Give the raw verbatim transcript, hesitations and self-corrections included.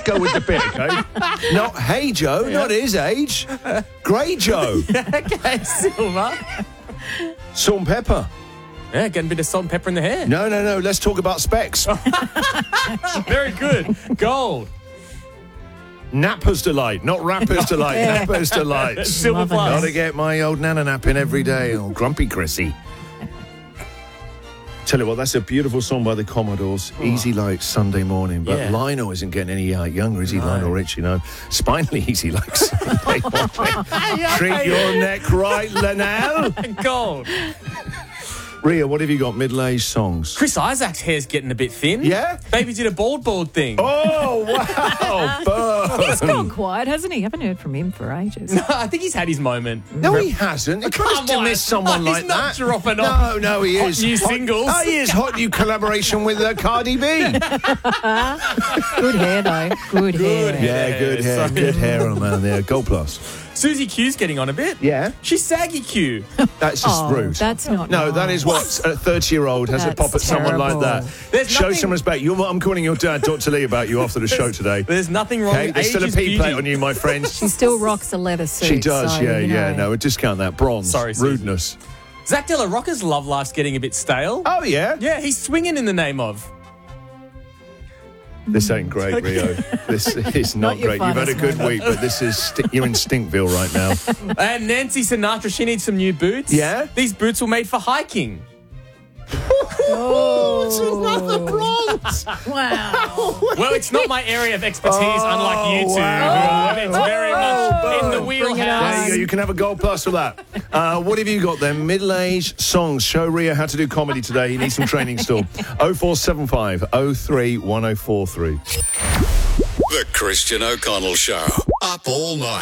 go with the bit, okay? Not Hey Joe, yeah. Not his age. Grey Joe. Okay, Silver. Salt and pepper. Yeah, getting a bit of salt and pepper in the hair. No, no, no. Let's talk about specs. Very good. Gold. Napper's Delight, not Rapper's Delight. Yeah. Napper's Delight. Silver plus. Gotta get my old Nana napping every day. Oh, grumpy Chrissy. Tell you what, that's a beautiful song by the Commodores. Oh. Easy like Sunday morning. But Yeah. Lionel isn't getting any uh, younger, is he? No. Lionel Rich, you know. Spinally easy like Sunday morning. Treat your neck right, Linnell. Gold. Ria, what have you got? Middle-aged songs. Chris Isaac's hair's getting a bit thin. Yeah? Baby did a bald bald thing. Oh, wow. Burn. He's gone quiet, hasn't he? Haven't heard from him for ages. No, I think he's had his moment. No, he hasn't. You Come can't to on. miss someone He's like not that. dropping no, off. No, no, he Hot is. new Hot- singles. Oh, he is. Hot new collaboration with uh, Cardi B. Good hair, though. Good, Good hair. hair. Yeah, good hair. Sorry. Good hair on man there. Gold plus. Susie Q's getting on a bit. Yeah. She's saggy Q. That's just Oh, rude. that's not No, nice. that is what a thirty-year-old has That's to pop at someone like that. terrible. There's Show nothing- some respect. You're, I'm calling your dad, Doctor Lee, about you after the show today. There's nothing wrong Okay, with there's age still a is P beauty. plate on you, my friend. She still rocks a leather suit. She does, so, yeah, you yeah. know. No, discount that. Bronze. Sorry, Susie. Rudeness. Zach De La Rocca's love life's getting a bit stale. Oh, yeah? Yeah, he's swinging in the name of. This ain't great, Rio. This is not, Not your great. You've had a finest good moment. week, but this is sti- you're in Stinkville right now. And Nancy Sinatra, she needs some new boots. Yeah? These boots were made for hiking. Oh. It's another bronze. Wow. Well, it's not my area of expertise, unlike you two. wow. It's very much in the Bring it wheelhouse. There you go. You can have a gold plus for that. Uh, what have you got then? Middle-aged songs. Show Ria how to do comedy today. He needs some training still. oh four seven five oh three one oh four three. The Christian O'Connell Show. Up all night.